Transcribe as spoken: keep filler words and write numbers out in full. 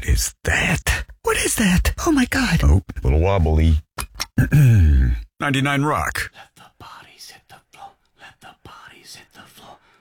is that? What is that? Oh my God. Oh, a little wobbly. ninety-nine Rock. Let the bodies hit the floor. Let the bodies hit the floor.